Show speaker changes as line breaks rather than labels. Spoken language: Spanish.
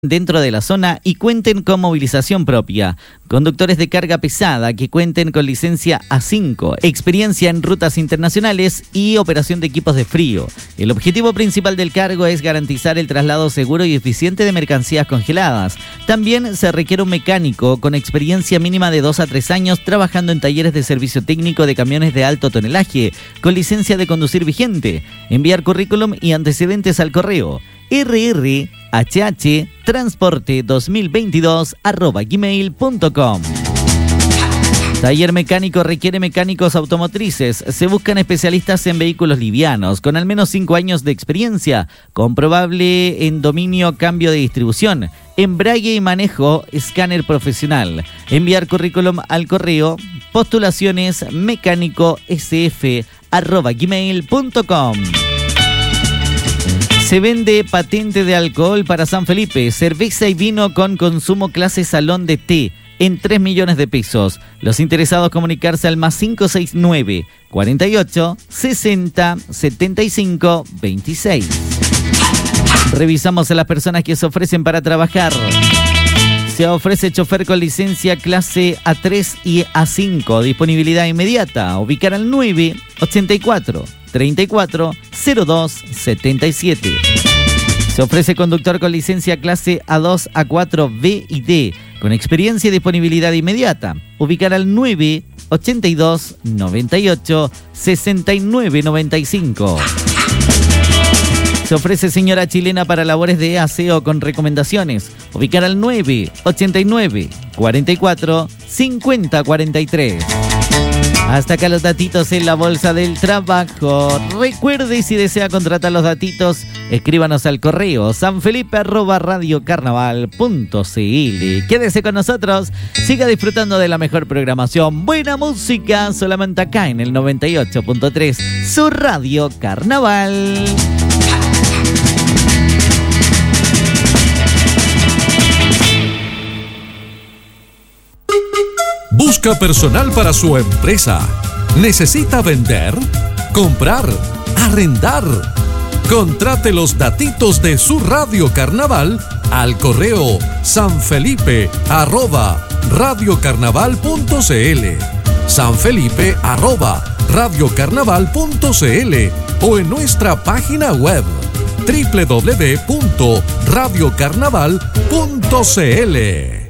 dentro de la zona y cuenten con movilización propia. Conductores de carga pesada que cuenten con licencia A5, experiencia en rutas internacionales y operación de equipos de frío. El objetivo principal del cargo es garantizar el traslado seguro y eficiente de mercancías congeladas. También se requiere un mecánico con experiencia mínima de 2 a 3 años trabajando en talleres de servicio técnico de camiones de alto tonelaje, con licencia de conducir vigente. Enviar currículum y antecedentes al correo rrhhtransporte2022@gmail.com. Taller mecánico requiere mecánicos automotrices. Se buscan especialistas en vehículos livianos, con al menos 5 años de experiencia, comprobable en dominio, cambio de distribución, embrague y manejo, escáner profesional. Enviar currículum al correo postulacionesmecánicosf@gmail.com. Se vende patente de alcohol para San Felipe, cerveza y vino con consumo clase salón de té en 3 millones de pesos. Los interesados comunicarse al +569 48 60 75 26. Revisamos a las personas que se ofrecen para trabajar. Se ofrece chofer con licencia clase A3 y A5, disponibilidad inmediata. Ubicar al 984 34 02 77. Se ofrece conductor con licencia clase A2, A4, B y D, con experiencia y disponibilidad inmediata. Ubicar al 982 98 69 95. Se ofrece señora chilena para labores de aseo con recomendaciones. Ubicar al 989 44 50 43. Hasta acá los datitos en la bolsa del trabajo. Recuerde, si desea contratar los datitos, escríbanos al correo sanfelipe@radiocarnaval.cl. Quédese con nosotros, siga disfrutando de la mejor programación. Buena música, solamente acá en el 98.3, su Radio Carnaval.
Busca personal para su empresa. ¿Necesita vender? ¿Comprar? ¿Arrendar? Contrate los datitos de su Radio Carnaval al correo sanfelipe@radiocarnaval.cl, sanfelipe@radiocarnaval.cl o en nuestra página web www.radiocarnaval.cl.